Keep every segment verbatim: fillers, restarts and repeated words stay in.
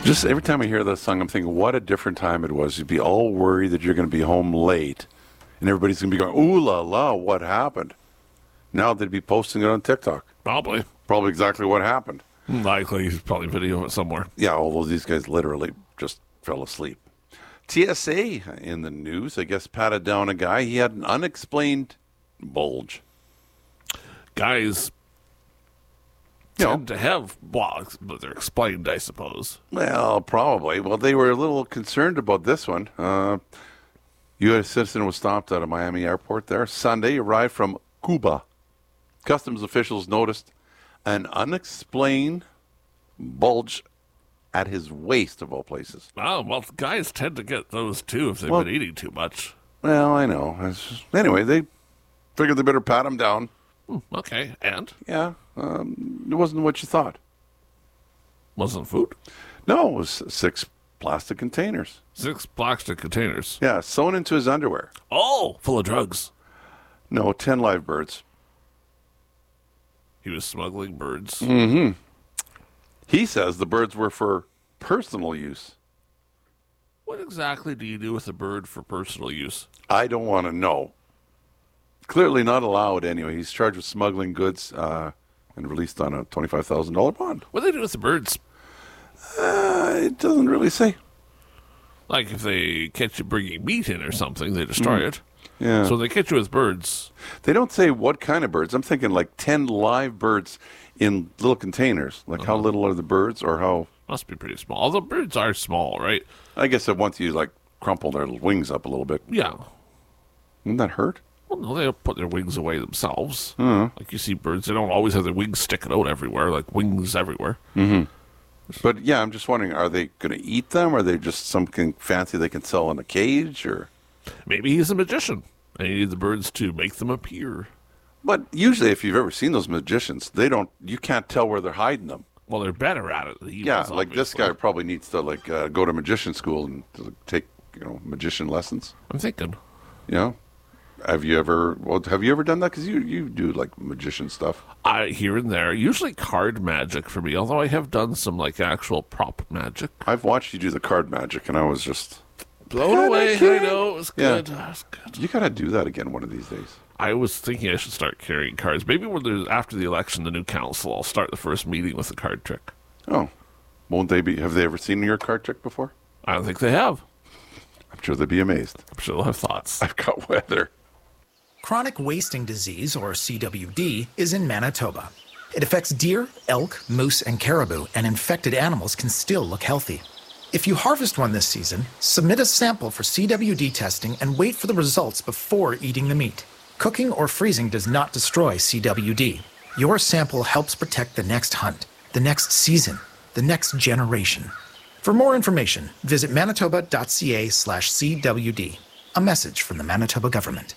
Just every time I hear that song, I'm thinking, what a different time it was. You'd be all worried that you're going to be home late, and everybody's going to be going, ooh la la, what happened? Now they'd be posting it on TikTok. Probably. Probably exactly what happened. Likely, he's probably video it somewhere. Yeah, although these guys literally just fell asleep. T S A in the news, I guess, patted down a guy. He had an unexplained bulge. Guys You know, tend to have, well, but they're explained, I suppose. well, probably. Well, they were a little concerned about this one. Uh, U S citizen was stopped at a Miami airport there Sunday, arrived from Cuba. Customs officials noticed an unexplained bulge at his waist, of all places. Oh, well, guys tend to get those, too, if they've Well- been eating too much. Well, I know. It's just- anyway, they figured they better pat him down. Hmm, okay, and? Yeah, um, it wasn't what you thought. Wasn't food? No, it was six plastic containers. Six plastic containers. Yeah, sewn into his underwear. Oh, full of drugs. No, ten live birds. He was smuggling birds. Mm-hmm. He says the birds were for personal use. What exactly do you do with a bird for personal use? I don't want to know. Clearly not allowed anyway. He's charged with smuggling goods uh, and released on a twenty-five thousand dollars bond. What do they do with the birds? Uh, it doesn't really say. Like if they catch you bringing meat in or something, they destroy Mm. it. Yeah. So they catch you with birds. They don't say what kind of birds. I'm thinking like ten live birds in little containers. Like how little are the birds or how... Must be pretty small. Although birds are small, right? I guess that once you like crumple their wings up a little bit. Yeah. Wouldn't that hurt? Well, no, they put their wings away themselves. Mhm. Like you see birds, they don't always have their wings sticking out everywhere, like wings everywhere. Mm-hmm. But yeah, I'm just wondering, are they going to eat them? Or are they just something fancy they can sell in a cage? Or Maybe he's a magician, and he needs the birds to make them appear. But usually, if you've ever seen those magicians, they don't. You can't tell where they're hiding them. Well, they're better at it than he Yeah, was, like this obviously. guy probably needs to like uh, go to magician school and to take you know magician lessons. I'm thinking. You know, have you ever? Well, have you ever done that? Because you you do like magician stuff. I here and there, usually card magic for me. Although I have done some like actual prop magic. I've watched you do the card magic, and I was just Blown away. I know it was Yeah. good. It was good. You got to do that again one of these days. I was thinking I should start carrying cards. Maybe when there's after the election, the new council, I'll start the first meeting with a card trick. Oh, won't they be? Have they ever seen your card trick before? I don't think they have. I'm sure they'd be amazed. I'm sure they'll have thoughts. I've got weather. Chronic wasting disease, or C W D, is in Manitoba. It affects deer, elk, moose, and caribou, and infected animals can still look healthy. If you harvest one this season, submit a sample for C W D testing and wait for the results before eating the meat. Cooking or freezing does not destroy C W D. Your sample helps protect the next hunt, the next season, the next generation. For more information, visit manitoba.ca slash CWD. A message from the Manitoba government.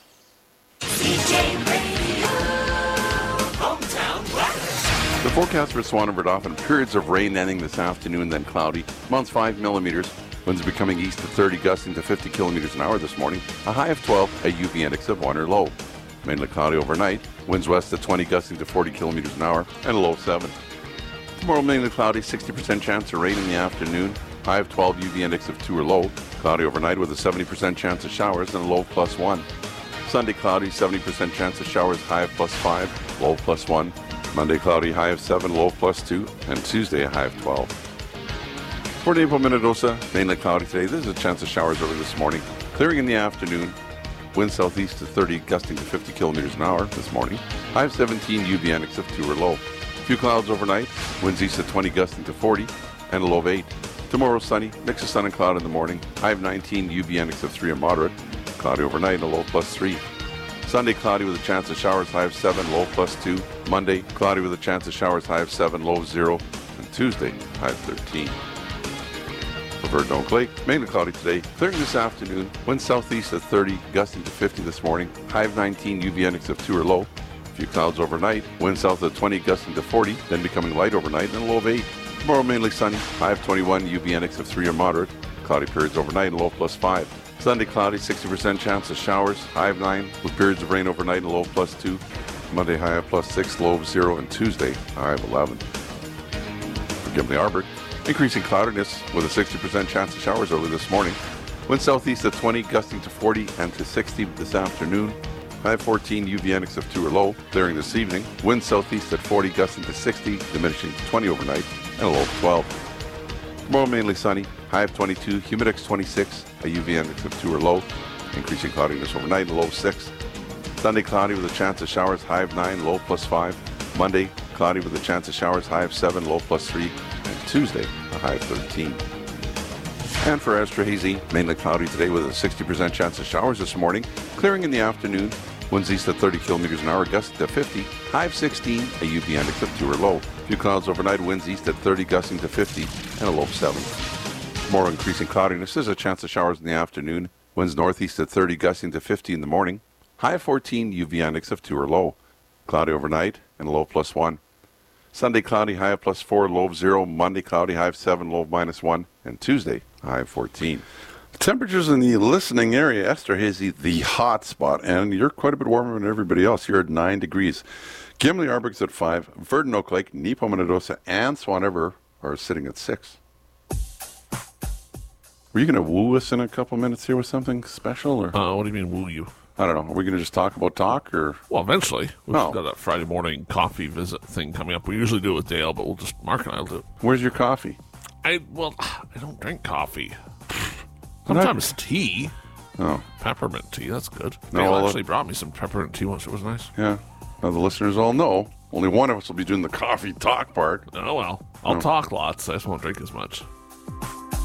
The forecast for Swan and Verdofin, periods of rain ending this afternoon, then cloudy. Amounts five millimeters. Winds becoming east to thirty, gusting to fifty kilometers an hour this morning. A high of twelve, a U V index of one or low. Mainly cloudy overnight. Winds west to twenty, gusting to forty kilometers an hour, and a low of seven. Tomorrow mainly cloudy, sixty percent chance of rain in the afternoon. High of twelve, U V index of two or low. Cloudy overnight with a seventy percent chance of showers and a low of plus one. Sunday cloudy, seventy percent chance of showers, high of plus five, low of plus one. Monday cloudy, high of seven, low of plus two. And Tuesday a high of twelve. For Naples, Minnedosa, mainly cloudy today. There's a chance of showers early this morning. Clearing in the afternoon. Wind southeast to thirty, gusting to fifty kilometers an hour this morning. High of seventeen, U V index of two or low. Few clouds overnight. Winds east to twenty, gusting to forty, and a low of eight. Tomorrow sunny, mix of sun and cloud in the morning. High of nineteen, U V index of three or moderate. Cloudy overnight and a low plus three. Sunday cloudy with a chance of showers, high of seven, low plus two. Monday cloudy with a chance of showers, high of seven, low of zero. And Tuesday, high of thirteen. For Verdon Lake, mainly cloudy today. Clearing this afternoon. Wind southeast at thirty, gusting to fifty this morning. High of nineteen, U V index of two or low. Few clouds overnight. Wind south at twenty, gusting to forty, then becoming light overnight and a low of eight. Tomorrow mainly sunny. High of twenty-one, U V index of three or moderate. Cloudy periods overnight and low plus five. Sunday cloudy, sixty percent chance of showers. High of nine, with periods of rain overnight and low plus two. Monday high of plus six, low of zero, and Tuesday high of eleven. For Gimli Arbor, Increasing cloudiness with a sixty percent chance of showers early this morning. Wind southeast at twenty, gusting to forty and to sixty this afternoon. High of fourteen, U V index of two or low. Clearing this evening. Wind southeast at forty, gusting to sixty, diminishing to twenty overnight, and a low of twelve. Tomorrow mainly sunny. High of twenty-two, humidex twenty-six, a U V index of two or low. Increasing cloudiness overnight, a low of six. Sunday cloudy with a chance of showers, high of nine, low plus five. Monday cloudy with a chance of showers, high of seven, low plus three. And Tuesday, a high of thirteen. And for extra hazy, mainly cloudy today with a sixty percent chance of showers this morning. Clearing in the afternoon. Winds east at thirty kilometers an hour, gusting to fifty. High of sixteen, a U V index of two or low. Few clouds overnight, winds east at thirty, gusting to fifty, and a low of seven. More increasing cloudiness. There's a chance of showers in the afternoon. Winds northeast at thirty, gusting to fifty in the morning. High of fourteen, U V index of two or low. Cloudy overnight, and a low of plus one. Sunday cloudy, high of plus four, low of zero. Monday cloudy, high of seven, low of minus one. And Tuesday, high of fourteen. Temperatures in the listening area, Esterhazy, the hot spot, and you're quite a bit warmer than everybody else. You're at nine degrees. Gimli Arberg's at five. Verdon, Oak Lake, Nepo-Manadosa, and Swan River are sitting at six. Were you going to woo us in a couple minutes here with something special? Or Uh, what do you mean, woo you? I don't know. Are we going to just talk about talk? Or Well, eventually. We've Oh. got that Friday morning coffee visit thing coming up. We usually do it with Dale, but we'll just, Mark and I will do it. where's your coffee? I, well, I don't drink coffee. But I- Sometimes tea. Oh, Peppermint tea, that's good. No, Dale well, actually brought me some peppermint tea once. It was nice. yeah. Now the listeners all know. Only one of us will be doing the coffee talk part. Oh, well. I'll talk lots. I just won't drink as much.